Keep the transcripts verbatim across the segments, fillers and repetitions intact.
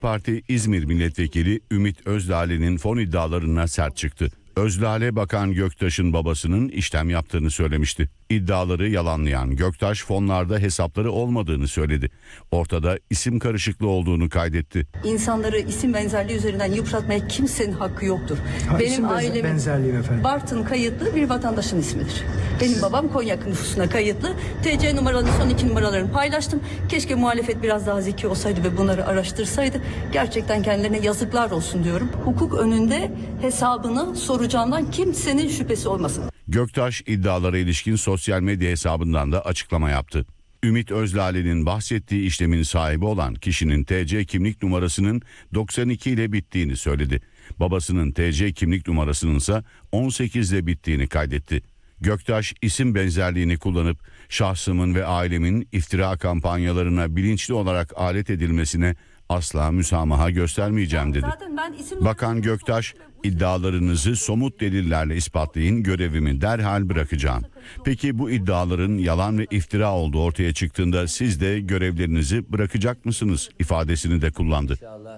Parti İzmir Milletvekili Ümit Özdağ'ın fon iddialarına sert çıktı. Özdağ, Bakan Göktaş'ın babasının işlem yaptığını söylemişti. İddiaları yalanlayan Göktaş fonlarda hesapları olmadığını söyledi. Ortada isim karışıklığı olduğunu kaydetti. İnsanları isim benzerliği üzerinden yıpratmaya kimsenin hakkı yoktur. Ha, Benim ailemin Bartın kayıtlı bir vatandaşın ismidir. Benim babam Konya nüfusuna kayıtlı. T C numaralı son iki numaralarını paylaştım. Keşke muhalefet biraz daha zeki olsaydı ve bunları araştırsaydı. Gerçekten kendilerine yazıklar olsun diyorum. Hukuk önünde hesabını soracağından kimsenin şüphesi olmasın. Göktaş iddialara ilişkin sosyal medya hesabından da açıklama yaptı. Ümit Özdağ'ın bahsettiği işlemin sahibi olan kişinin T C kimlik numarasının doksan iki ile bittiğini söyledi. Babasının T C kimlik numarasının ise on sekiz ile bittiğini kaydetti. Göktaş isim benzerliğini kullanıp şahsımın ve ailemin iftira kampanyalarına bilinçli olarak alet edilmesine asla müsamaha göstermeyeceğim dedi. Bakan Göktaş, iddialarınızı somut delillerle ispatlayın, görevimi derhal bırakacağım. Peki bu iddiaların yalan ve iftira olduğu ortaya çıktığında siz de görevlerinizi bırakacak mısınız ifadesini de kullandı.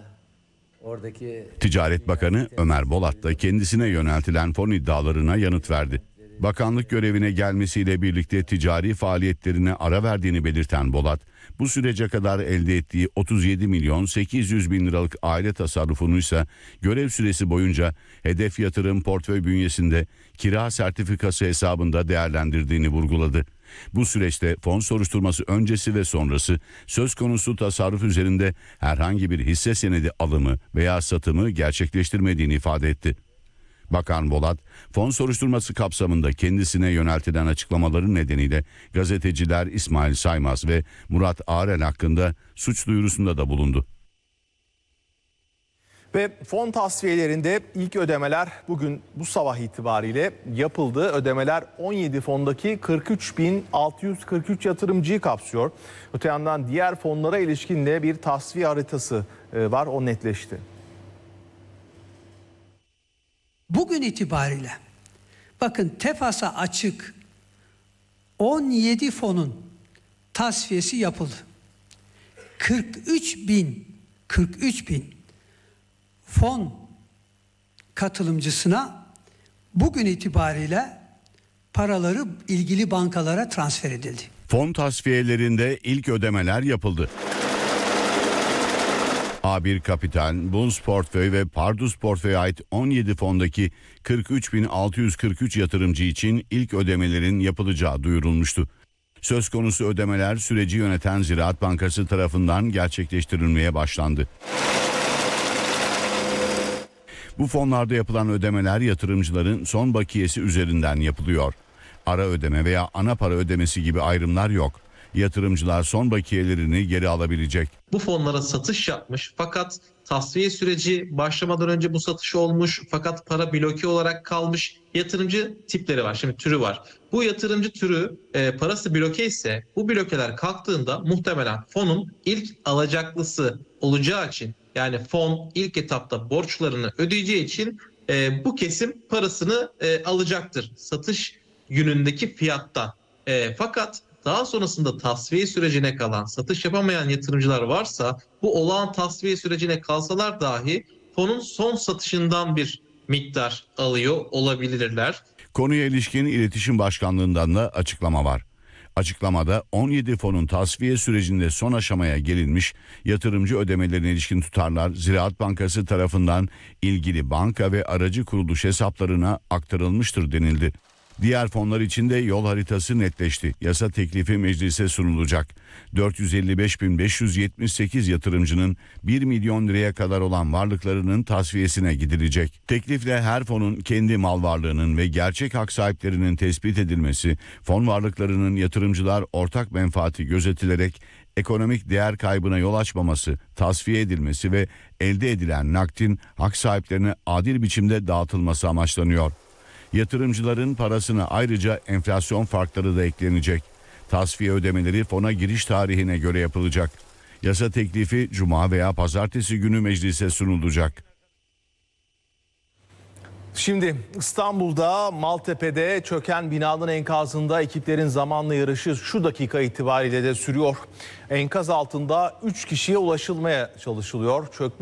Ticaret Bakanı Ömer Bolat da kendisine yöneltilen fon iddialarına yanıt verdi. Bakanlık görevine gelmesiyle birlikte ticari faaliyetlerine ara verdiğini belirten Bolat, bu sürece kadar elde ettiği otuz yedi milyon sekiz yüz bin liralık aile tasarrufunu ise görev süresi boyunca hedef yatırım portföy bünyesinde kira sertifikası hesabında değerlendirdiğini vurguladı. Bu süreçte fon soruşturması öncesi ve sonrası söz konusu tasarruf üzerinde herhangi bir hisse senedi alımı veya satımı gerçekleştirmediğini ifade etti. Bakan Bolat, fon soruşturması kapsamında kendisine yöneltilen açıklamaları nedeniyle gazeteciler İsmail Saymaz ve Murat Ağrel hakkında suç duyurusunda da bulundu. Ve fon tasfiyelerinde ilk ödemeler bugün bu sabah itibariyle yapıldı. Ödemeler on yedi fondaki kırk üç bin altı yüz kırk üç yatırımcıyı kapsıyor. Öte yandan diğer fonlara ilişkin de bir tasfiye haritası var, o netleşti. Bugün itibariyle bakın TEFAS'a açık on yedi fonun tasfiyesi yapıldı. kırk üç bin kırk üç bin fon katılımcısına bugün itibariyle paraları ilgili bankalara transfer edildi. Fon tasfiyelerinde ilk ödemeler yapıldı. A bir Kapital, Bunz Portföy ve Pardus Portföy'e ait on yedi fondaki kırk üç bin altı yüz kırk üç yatırımcı için ilk ödemelerin yapılacağı duyurulmuştu. Söz konusu ödemeler süreci yöneten Ziraat Bankası tarafından gerçekleştirilmeye başlandı. Bu fonlarda yapılan ödemeler yatırımcıların son bakiyesi üzerinden yapılıyor. Ara ödeme veya ana para ödemesi gibi ayrımlar yok. Yatırımcılar son bakiyelerini geri alabilecek. Bu fonlara satış yapmış fakat tasfiye süreci başlamadan önce bu satış olmuş fakat para bloke olarak kalmış yatırımcı tipleri var. Şimdi türü var. Bu yatırımcı türü e, parası bloke ise bu blokeler kalktığında muhtemelen fonun ilk alacaklısı olacağı için, yani fon ilk etapta borçlarını ödeyeceği için e, bu kesim parasını e, alacaktır satış günündeki fiyatta. E, fakat daha sonrasında tasfiye sürecine kalan, satış yapamayan yatırımcılar varsa bu olağan tasfiye sürecine kalsalar dahi fonun son satışından bir miktar alıyor olabilirler. Konuya ilişkin İletişim Başkanlığı'ndan da açıklama var. Açıklamada on yedi fonun tasfiye sürecinde son aşamaya gelinmiş, yatırımcı ödemelerine ilişkin tutarlar Ziraat Bankası tarafından ilgili banka ve aracı kuruluş hesaplarına aktarılmıştır denildi. Diğer fonlar için de yol haritası netleşti. Yasa teklifi meclise sunulacak. dört yüz elli beş bin beş yüz yetmiş sekiz yatırımcının bir milyon liraya kadar olan varlıklarının tasfiyesine gidilecek. Teklifle her fonun kendi mal varlığının ve gerçek hak sahiplerinin tespit edilmesi, fon varlıklarının yatırımcılar ortak menfaati gözetilerek ekonomik değer kaybına yol açmaması, tasfiye edilmesi ve elde edilen nakdin hak sahiplerine adil biçimde dağıtılması amaçlanıyor. Yatırımcıların parasına ayrıca enflasyon farkları da eklenecek. Tasfiye ödemeleri fona giriş tarihine göre yapılacak. Yasa teklifi cuma veya pazartesi günü meclise sunulacak. Şimdi İstanbul'da Maltepe'de çöken binanın enkazında ekiplerin zamanla yarışı şu dakika itibariyle de sürüyor. Enkaz altında üç kişiye ulaşılmaya çalışılıyor. Çökme